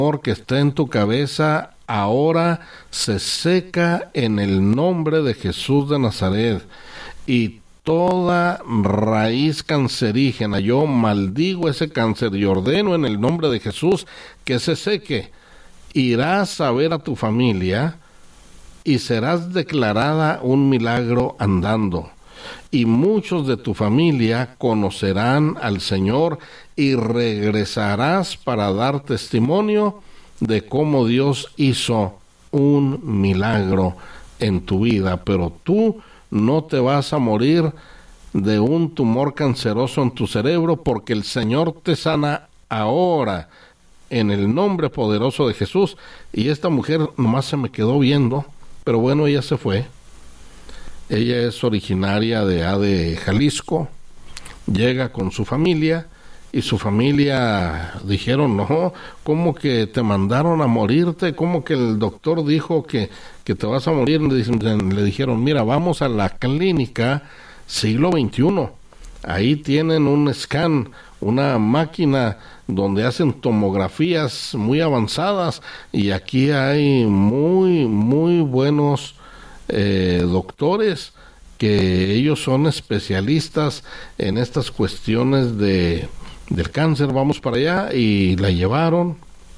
que está en tu cabeza ahora se seca en el nombre de Jesús de Nazaret, y toda raíz cancerígena, yo maldigo ese cáncer y ordeno en el nombre de Jesús que se seque. Irás a ver a tu familia y serás declarada un milagro andando, y muchos de tu familia conocerán al Señor, y regresarás para dar testimonio de cómo Dios hizo un milagro en tu vida. Pero tú no te vas a morir de un tumor canceroso en tu cerebro, porque el Señor te sana ahora en el nombre poderoso de Jesús. Y esta mujer nomás se me quedó viendo, pero bueno, ella se fue. Ella es originaria de Jalisco, llega con su familia, y su familia dijeron, no, ¿cómo que te mandaron a morirte? ¿Cómo que el doctor dijo que te vas a morir? Le dijeron, mira, vamos a la clínica siglo XXI, ahí tienen un scan, una máquina donde hacen tomografías muy avanzadas, y aquí hay muy, muy buenos doctores, que ellos son especialistas en estas cuestiones del cáncer. Vamos para allá, y la llevaron,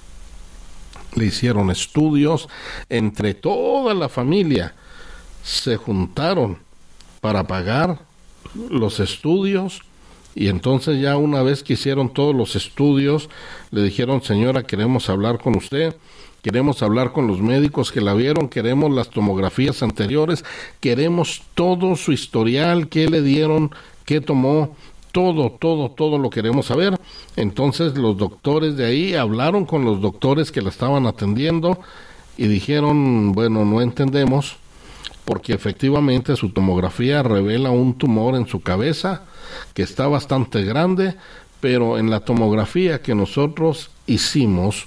le hicieron estudios, entre toda la familia se juntaron para pagar los estudios. Y entonces, ya una vez que hicieron todos los estudios, le dijeron, señora, queremos hablar con usted, queremos hablar con los médicos que la vieron, queremos las tomografías anteriores, queremos todo su historial, qué le dieron, qué tomó, todo lo queremos saber. Entonces los doctores de ahí hablaron con los doctores que la estaban atendiendo y dijeron, bueno, no entendemos, porque efectivamente su tomografía revela un tumor en su cabeza que está bastante grande, pero en la tomografía que nosotros hicimos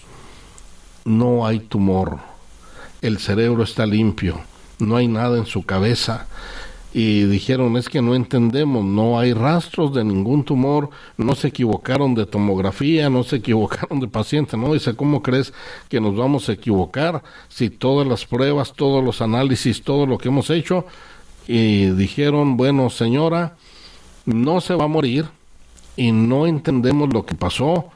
no hay tumor, el cerebro está limpio, no hay nada en su cabeza. Y dijeron, es que no entendemos, no hay rastros de ningún tumor, no se equivocaron de tomografía, no se equivocaron de paciente. No, dice, ¿cómo crees que nos vamos a equivocar si todas las pruebas, todos los análisis, todo lo que hemos hecho? Y dijeron, bueno, señora, no se va a morir y no entendemos lo que pasó,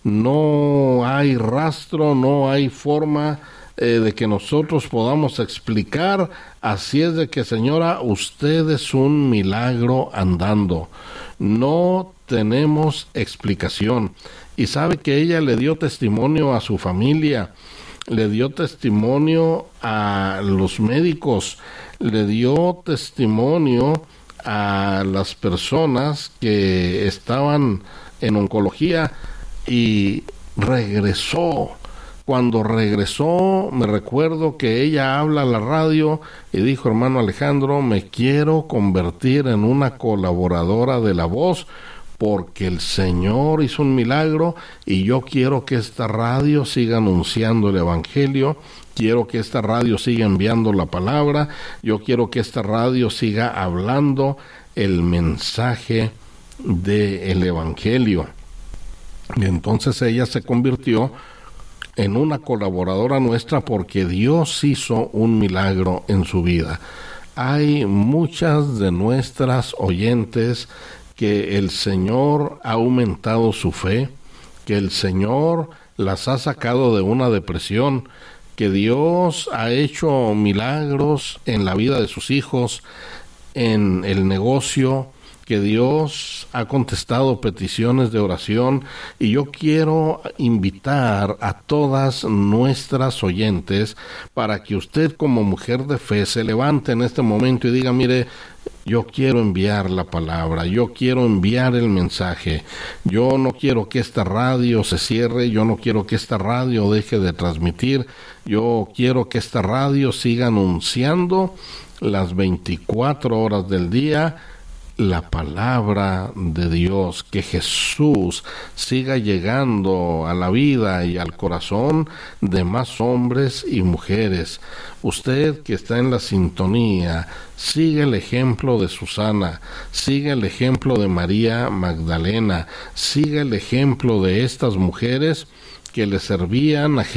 no hay rastro, no hay forma de que nosotros podamos explicar, así es de que, señora, usted es un milagro andando, no tenemos explicación. Y sabe que ella le dio testimonio a su familia, le dio testimonio a los médicos, le dio testimonio a las personas que estaban en oncología, y regresó. Cuando regresó, me recuerdo que ella habla a la radio y dijo, hermano Alejandro, me quiero convertir en una colaboradora de La Voz, porque el Señor hizo un milagro y yo quiero que esta radio siga anunciando el Evangelio, quiero que esta radio siga enviando la palabra, yo quiero que esta radio siga hablando el mensaje del Evangelio. Y entonces ella se convirtió en una colaboradora nuestra, porque Dios hizo un milagro en su vida. Hay muchas de nuestras oyentes que el Señor ha aumentado su fe, que el Señor las ha sacado de una depresión, que Dios ha hecho milagros en la vida de sus hijos, en el negocio, que Dios ha contestado peticiones de oración. Y yo quiero invitar a todas nuestras oyentes para que usted, como mujer de fe, se levante en este momento y diga, mire, yo quiero enviar la palabra, yo quiero enviar el mensaje, yo no quiero que esta radio se cierre, yo no quiero que esta radio deje de transmitir, yo quiero que esta radio siga anunciando las 24 horas del día la palabra de Dios, que Jesús siga llegando a la vida y al corazón de más hombres y mujeres. Usted que está en la sintonía, sigue el ejemplo de Susana, sigue el ejemplo de María Magdalena, sigue el ejemplo de estas mujeres que le servían a